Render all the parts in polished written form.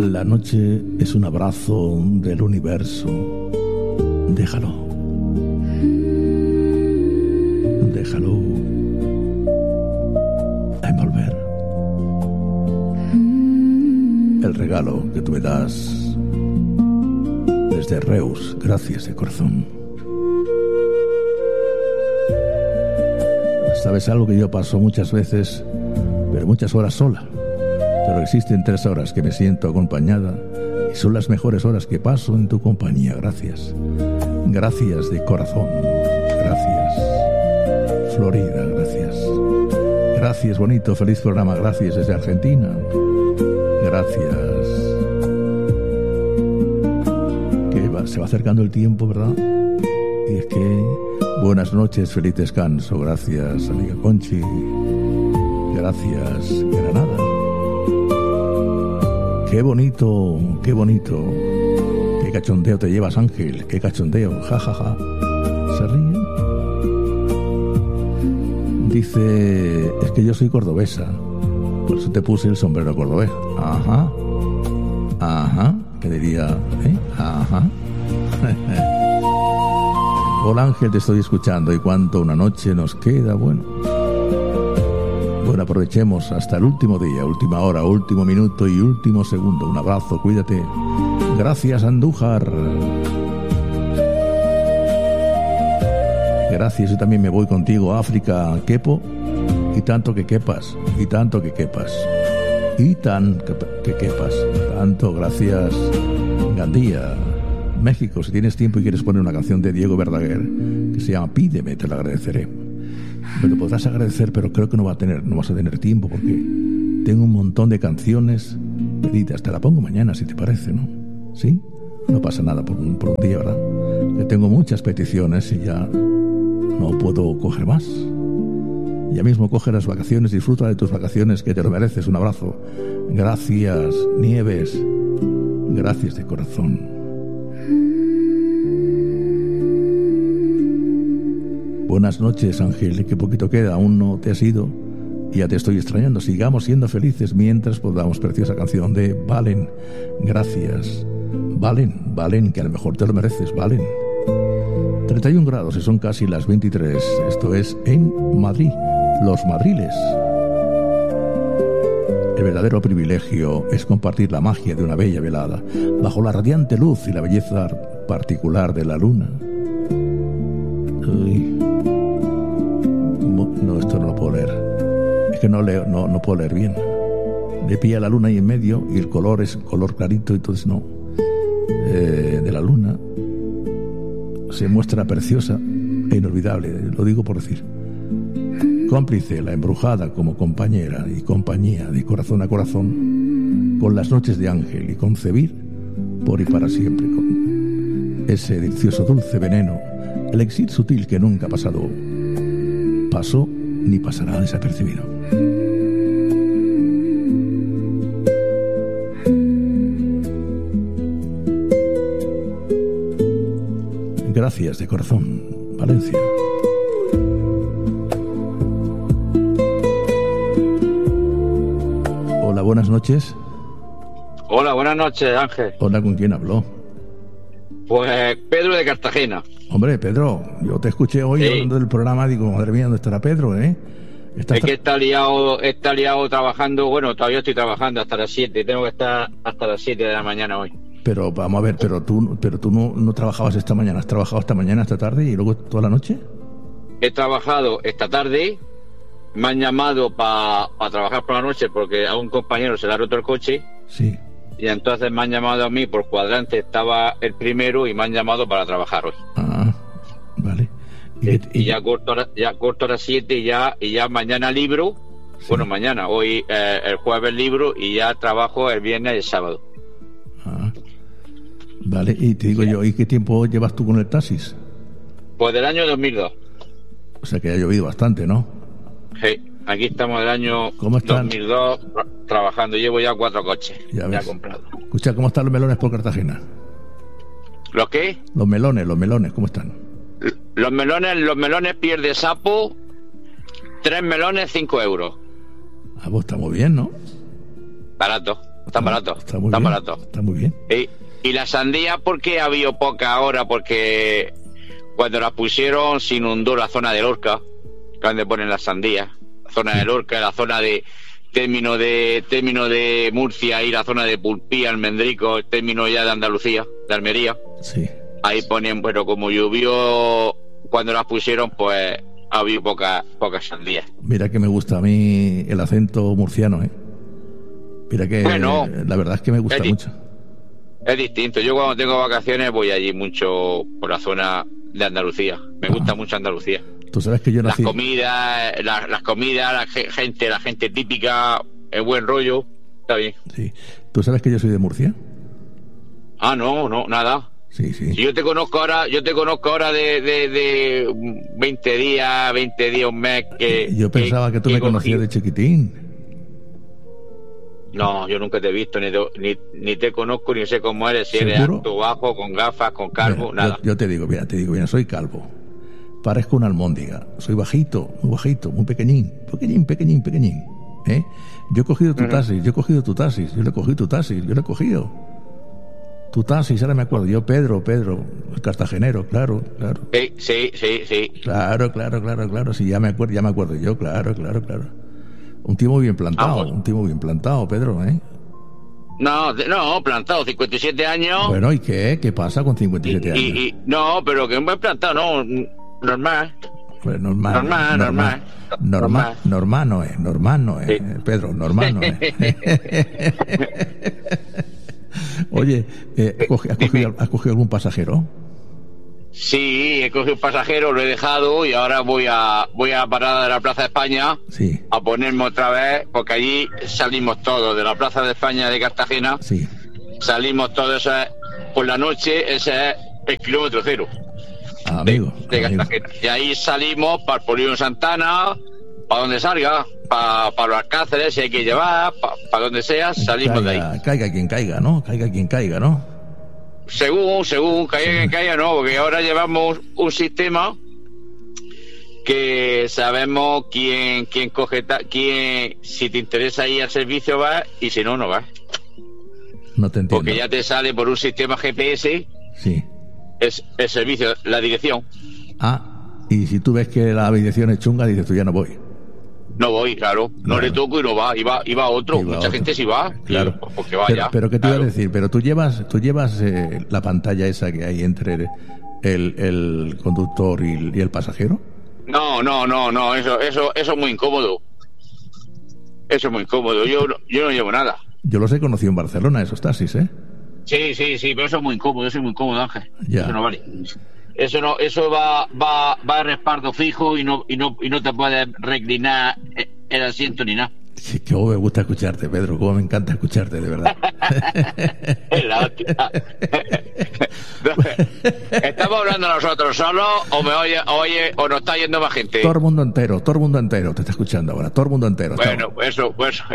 La noche es un abrazo del universo. Déjalo. Déjalo envolver. El regalo que tú me das desde Reus, gracias de corazón. ¿Sabes algo que yo paso muchas veces, pero muchas horas sola? Pero existen 3 horas que me siento acompañada y son las mejores horas que paso en tu compañía. Gracias. Gracias de corazón. Gracias. Florida, gracias. Gracias, bonito, feliz programa. Gracias desde Argentina. Gracias. Se va acercando el tiempo, ¿verdad? Y es que buenas noches, feliz descanso. Gracias, amiga Conchi. Gracias, Granada. Qué bonito, qué bonito. Qué cachondeo te llevas, Ángel. Qué cachondeo, ja, ja, ja. ¿Se ríe? Dice, es que yo soy cordobesa, por eso te puse el sombrero cordobés. Ajá. Ajá. ¿Qué diría? Ajá. Hola, Ángel, te estoy escuchando. ¿Y cuánto una noche nos queda? Bueno, aprovechemos hasta el último día, última hora, último minuto y último segundo. Un abrazo, cuídate. Gracias, Andújar. Gracias, yo también me voy contigo a África, Kepo. Y tanto que quepas, y tanto que quepas. Y tan que quepas. Tanto, gracias, Gandía. México, si tienes tiempo y quieres poner una canción de Diego Verdaguer que se llama Pídeme, te la agradeceré. Me lo podrás agradecer, pero creo que no vas a tener tiempo porque tengo un montón de canciones pedidas. Te la pongo mañana, si te parece, ¿no? ¿Sí? No pasa nada por un día, ¿verdad? Que tengo muchas peticiones y ya no puedo coger más. Ya mismo coge las vacaciones, disfruta de tus vacaciones, que te lo mereces. Un abrazo. Gracias, Nieves. Gracias de corazón. Buenas noches, Ángel. Qué poquito queda, aún no te has ido y ya te estoy extrañando. Sigamos siendo felices mientras podamos. Preciosa canción de Valen. Gracias. Valen, que a lo mejor te lo mereces, Valen. 31 grados y son casi las 23. Esto es en Madrid, Los Madriles. El verdadero privilegio es compartir la magia de una bella velada bajo la radiante luz y la belleza particular de la luna. Uy. No, esto no lo puedo leer. Es que no puedo leer bien. Le pilla la luna ahí en medio y el color es color clarito, entonces no. De la luna se muestra preciosa e inolvidable, lo digo por decir. Cómplice, la embrujada como compañera y compañía de corazón a corazón, con las noches de Ángel y concebir por y para siempre, con ese delicioso dulce veneno, el elixir sutil que nunca pasó ni pasará desapercibido. Gracias de corazón, Valencia. Hola, buenas noches. Hola, buenas noches, Ángel. Hola, ¿con quién habló? Pues Pedro de Cartagena. Hombre, Pedro, yo te escuché hoy hablando del programa, digo, madre mía, ¿dónde estará Pedro, eh? Es que está liado trabajando, bueno, todavía estoy trabajando hasta las 7, tengo que estar hasta las 7 de la mañana hoy. Pero vamos a ver, pero tú no trabajabas esta mañana, ¿has trabajado esta mañana, esta tarde y luego toda la noche? He trabajado esta tarde, me han llamado para trabajar por la noche porque a un compañero se le ha roto el coche. Sí. Y entonces me han llamado a mí, por cuadrante estaba el primero y me han llamado para trabajar hoy. Ah, vale. Y ya corto a las 7 y ya mañana libro. Sí. Bueno, mañana, hoy el jueves libro y ya trabajo el viernes y el sábado. Ah, vale, y te digo yo, ¿y qué tiempo llevas tú con el taxis? Pues del año 2002. O sea que ha llovido bastante, ¿no? Sí, aquí estamos del año 2002 trabajando. Llevo ya 4 coches ya comprado. Escucha, ¿cómo están los melones por Cartagena? ¿Los qué? Los melones, ¿cómo están? Los melones piel de sapo, 3 melones, 5 euros. Ah, pues está muy bien, ¿no? Barato. Están baratos. Está muy están bien, baratos. está muy bien. Y la sandía, ¿por qué ha habido poca ahora? Porque cuando las pusieron se inundó la zona de Lorca, donde ponen las sandías. La zona de Lorca, la zona de término de Murcia y la zona de Pulpía, Almendrico, término ya de Andalucía, de Almería. Sí. Ahí ponen, pero como llovió cuando las pusieron, pues ha habido pocas sandías. Mira que me gusta a mí el acento murciano, ¿eh? Mira que Bueno, la verdad es que me gusta mucho. Es distinto. Yo cuando tengo vacaciones voy allí mucho por la zona de Andalucía. Me gusta mucho Andalucía. Tú sabes que yo nací... Las comidas, la gente típica, el buen rollo, está bien. Sí. ¿Tú sabes que yo soy de Murcia? Ah, no, nada. Sí. Si yo te conozco ahora de 20 días, un mes que... Yo pensaba que tú me conocías de chiquitín. No, yo nunca te he visto, ni te conozco, ni sé cómo eres, si eres alto, bajo, con gafas, con calvo, nada. Yo te digo, mira, soy calvo. Parezco una almóndiga. Soy bajito, muy pequeñín. ¿Eh? Yo he cogido tu taxis, yo le he cogido tu taxis. Tu taxis, ahora me acuerdo. Yo, Pedro, el cartagenero, claro. Sí. Claro. Sí, ya me acuerdo yo, claro. Un tío muy bien plantado, Pedro, ¿eh? No, plantado, 57 años. Bueno, ¿y qué? ¿Qué pasa con 57 años? No, pero que un buen plantado, no, normal. Pues normal no es, Sí. Pedro, normal no es. Oye, ¿has cogido algún pasajero? Sí, he cogido un pasajero, lo he dejado y ahora voy a la parada de la Plaza de España a ponerme otra vez, porque allí salimos todos de la Plaza de España de Cartagena. Sí. Salimos todos por la noche, ese es el kilómetro cero. Amigo. Cartagena. Y ahí salimos para el Polígono Santana, para donde salga, para los Alcáceres, si hay que llevar, para donde sea, salimos de ahí. Caiga quien caiga, ¿no? Según caiga, no, porque ahora llevamos un sistema que sabemos quién coge, si te interesa ir al servicio vas y si no, no vas. No te entiendo. Porque ya te sale por un sistema GPS. Sí. Es el servicio, la dirección. Y si tú ves que la dirección es chunga, dices tú ya no voy. No voy, claro. No le toco y no va. Iba otro. Mucha gente sí va. Claro. Porque vaya. Pero ¿qué te iba a decir? Pero tú llevas la pantalla esa que hay entre el conductor y el pasajero. No. Eso es muy incómodo. Eso es muy incómodo. Yo no llevo nada. Yo los he conocido en Barcelona, esos taxis, ¿eh? Sí, pero eso es muy incómodo, Ángel. Ya. Eso no vale. Eso va a respaldo fijo y no te puedes reclinar el asiento ni nada. Sí, que me gusta escucharte, Pedro, cómo me encanta escucharte, de verdad. Es la hostia. ¿Estamos hablando nosotros solos o me oye o nos está yendo más gente? Todo el mundo entero te está escuchando ahora, todo el mundo entero. Bueno, eso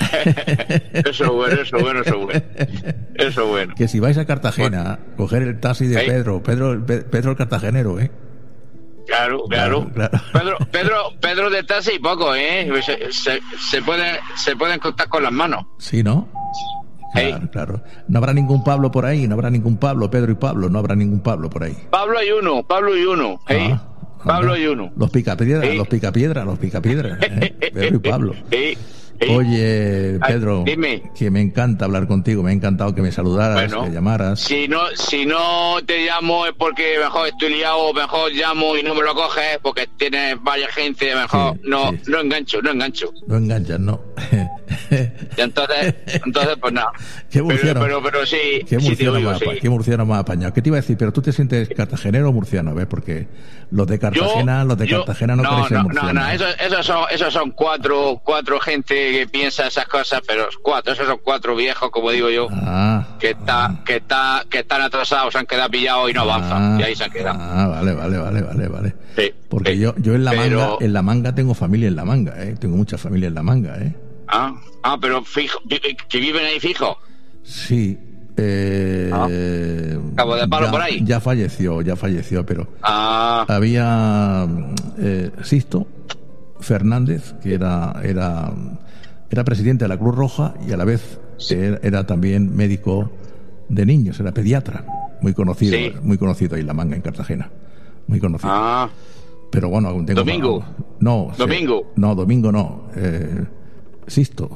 bueno. Que si vais a Cartagena, coger el taxi de Pedro el cartagenero, ¿eh? Claro. Pedro de taxi y poco, ¿eh? Se pueden contar con las manos. Sí, ¿no? Claro. No habrá ningún Pablo por ahí, Pedro y Pablo, no habrá ningún Pablo por ahí. Pablo y uno. Pablo y uno. Los picapiedras, Pedro y Pablo. Oye, Pedro, dime. Que me encanta hablar contigo, me ha encantado que me saludaras, que llamaras. Si no te llamo es porque mejor estoy liado, mejor llamo y no me lo coges porque tienes varias gente, mejor no engancho. No enganchas, no. Y entonces pues nada. ¿Qué murciano? Pero sí. ¿Qué murciano más apañado? ¿Qué te iba a decir? Pero tú te sientes cartagenero o murciano, ¿ves? Porque los de Cartagena no parecen murcianos. No, esos son cuatro gente que piensa esas cosas, pero esos son cuatro viejos, como digo yo, que están atrasados, se han quedado pillados y no avanzan, y ahí se han quedado. Vale. Sí, porque yo en la manga tengo familia en la manga, tengo mucha familia en la manga, pero fijo, que viven ahí fijo. Sí. Cabo de Palo por ahí. Ya falleció, pero había Sisto Fernández, que era presidente de la Cruz Roja y a la vez era también médico de niños, era pediatra, muy conocido ahí en La Manga, en Cartagena, muy conocido. Pero bueno, aún tengo... ¿Domingo? ¿Domingo? No, Domingo no. Sisto.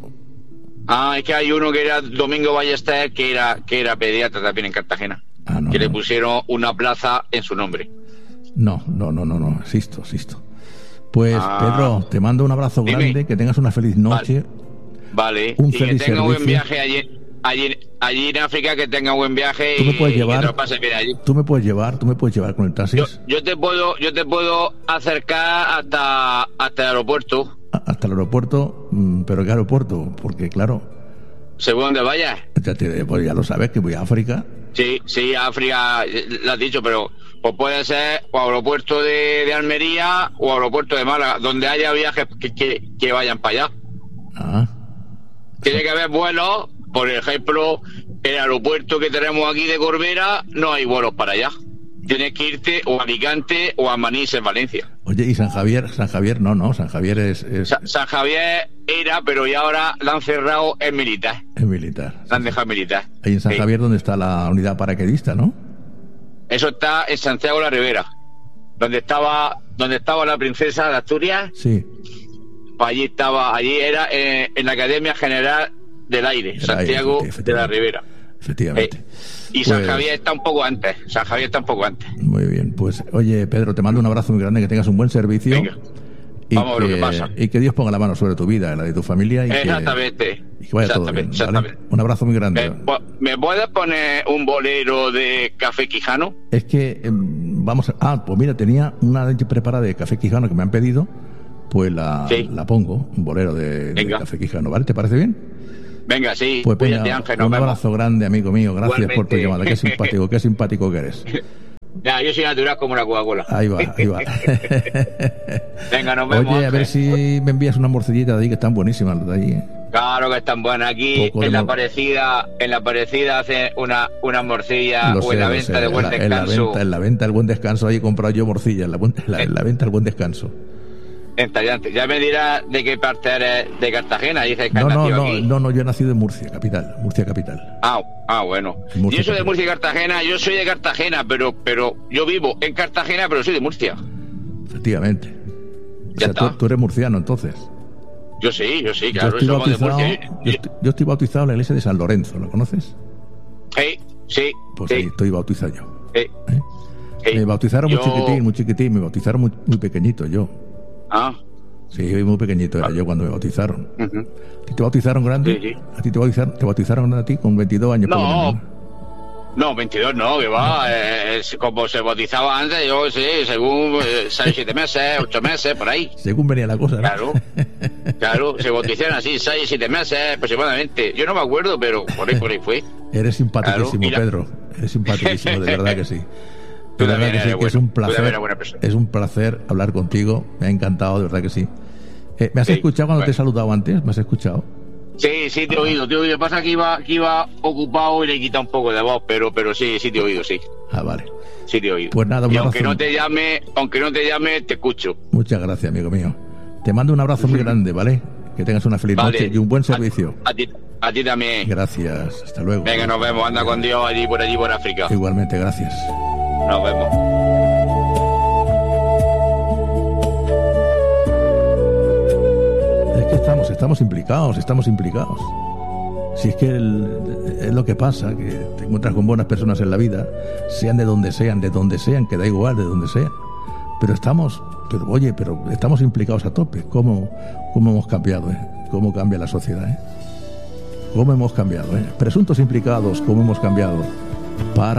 Es que hay uno que era Domingo Ballester, que era pediatra también en Cartagena. Le pusieron una plaza en su nombre. No. Sisto. Pues, Pedro, te mando un abrazo grande, que tengas una feliz noche. Vale. Un y feliz que tenga servicio. Buen viaje allí en África, que tenga buen viaje. ¿Tú me puedes llevar? Y que lo pases bien allí. ¿Tú me puedes llevar con el taxi? Yo te puedo acercar hasta el aeropuerto. Hasta el aeropuerto, pero ¿qué aeropuerto? Porque claro, Según donde vayas. Pues ya lo sabes, que voy a África. Sí, África, lo has dicho, pero pues puede ser o aeropuerto de Almería o aeropuerto de Málaga, donde haya viajes que vayan para allá. Tiene que haber vuelos, por ejemplo, el aeropuerto que tenemos aquí de Corbera, no hay vuelos para allá. Tienes que irte o a Alicante o a Manís, en Valencia. Oye, ¿y San Javier? No, San Javier es... San Javier era, pero ya ahora la han cerrado, es militar. Es militar. La han dejado militar. Ahí en San Javier, donde está la unidad paracaidista, ¿no? Eso está en Santiago de la Ribera, donde estaba la princesa de Asturias. Sí. Pues allí era en la Academia General del Aire, Santiago de la Ribera. Efectivamente. Y San Javier está un poco antes. Muy bien, pues oye, Pedro, te mando un abrazo muy grande, que tengas un buen servicio. Venga. Vamos a ver lo que pasa. Y que Dios ponga la mano sobre tu vida, la de tu familia. Exactamente. Y que vaya todo bien, ¿vale? Un abrazo muy grande. ¿Me puedes poner un bolero de Café Quijano? Es que vamos a... pues mira, tenía una leche preparada de Café Quijano que me han pedido, pues la pongo, un bolero de Café Quijano, ¿vale? ¿Te parece bien? Venga, sí. Pues venga, Ángel, un abrazo grande, amigo mío. Gracias Igualmente. Por tu llamada. Qué simpático que eres. Ya, yo soy natural como una Coca-Cola. Ahí va. Venga, nos vemos. Oye, a ver si me envías una morcillitas de ahí, que están buenísimas de ahí. Claro que están buenas. Aquí en la Parecida hace una morcilla, o en la venta de Buen Descanso. En la venta del Buen Descanso, ahí he comprado yo morcilla, en la venta del Buen Descanso. Ya me dirás de qué parte eres de Cartagena. Dices que no, yo he nacido en Murcia capital. Bueno. Yo soy de Murcia y Cartagena. Yo soy de Cartagena, pero yo vivo en Cartagena, pero soy de Murcia. Efectivamente. O sea, tú eres murciano, entonces. Yo sí, claro. Yo estoy bautizado en la iglesia de San Lorenzo, ¿lo conoces? Sí. Pues ahí estoy bautizado yo. Sí. Me bautizaron muy chiquitín, me bautizaron muy pequeñito yo. Sí, muy pequeñito era yo cuando me bautizaron. Uh-huh. ¿A ti te bautizaron grande? Sí. ¿A ti te bautizaron a ti con 22 años? No, 22 no, que va. Como se bautizaba antes, yo sí, según 6, 7 meses, 8 meses, por ahí. Según venía la cosa, ¿no? Claro, se bautizaron así, 6, 7 meses aproximadamente. Yo no me acuerdo, pero por ahí fue. Eres simpaticísimo, Pedro. Eres simpaticísimo, de verdad que sí. De verdad que sí, que es un placer hablar contigo. Me ha encantado, de verdad que sí. ¿Me has escuchado cuando te he saludado antes? ¿Me has escuchado? Sí, te he oído. Pasa que iba ocupado y le he quitado un poco de voz, pero sí te he oído, sí. Vale. Sí te he oído. Pues nada, un y abrazo. aunque no te llame, te escucho. Muchas gracias, amigo mío. Te mando un abrazo muy grande, ¿vale? Que tengas una feliz noche y un buen servicio. A ti también. Gracias, hasta luego. Venga, nos vemos. Anda con Dios allí por África. Igualmente, gracias. Nos vemos. Es que estamos implicados. Si es que es lo que pasa, que te encuentras con buenas personas en la vida, sean de donde sean, que da igual de donde sean. Pero estamos implicados a tope. ¿Cómo hemos cambiado? ¿Cómo cambia la sociedad? ¿Cómo hemos cambiado? Presuntos implicados, ¿cómo hemos cambiado? Para